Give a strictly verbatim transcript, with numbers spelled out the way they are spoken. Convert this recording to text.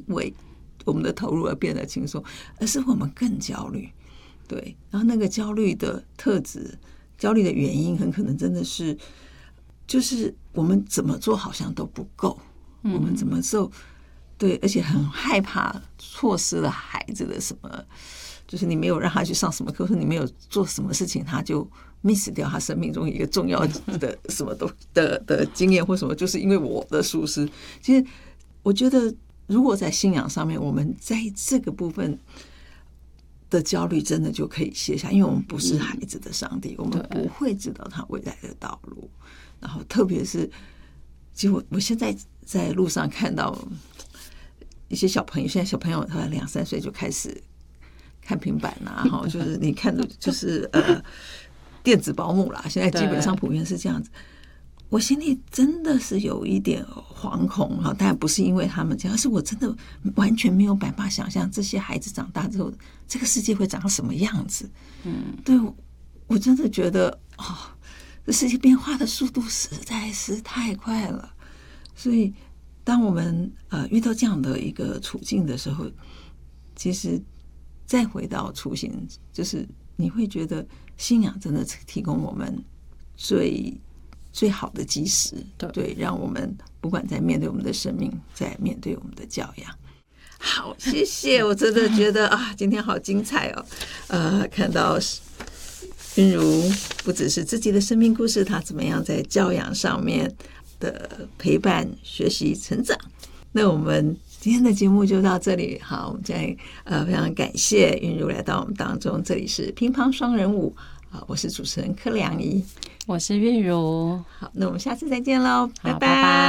为我们的投入而变得轻松，而是我们更焦虑。对，然后那个焦虑的特质，焦虑的原因很可能真的是就是我们怎么做好像都不够，嗯、我们怎么做对，而且很害怕错失了孩子的什么，就是你没有让他去上什么课，或者你没有做什么事情，他就 miss 掉他生命中一个重要的什么都的的经验或什么，就是因为我的疏失。其实我觉得，如果在信仰上面，我们在这个部分的焦虑真的就可以卸下，因为我们不是孩子的上帝，我们不会知道他未来的道路。然后特别是，其实我我现在在路上看到一些小朋友，现在小朋友他两三岁就开始看平板啦，哈，就是你看的就是呃电子保姆啦，现在基本上普遍是这样子。我心里真的是有一点惶恐哈，当然不是因为他们这样，而是我真的完全没有办法想象这些孩子长大之后，这个世界会长什么样子。嗯，对，我真的觉得哦，这世界变化的速度实在是太快了。所以，当我们呃遇到这样的一个处境的时候，其实再回到初心，就是你会觉得信仰真的提供我们最最好的基石，对，让我们不管在面对我们的生命，在面对我们的教养。好，谢谢，我真的觉得啊，今天好精彩哦。呃，看到韵如不只是自己的生命故事，她怎么样在教养上面的陪伴、学习、成长。那我们今天的节目就到这里，好，我们现在呃非常感谢韵如来到我们当中，这里是乒乓双人舞啊，我是主持人柯良仪。 我是韵如， 好，那我们下次再见喽，拜拜。 拜拜。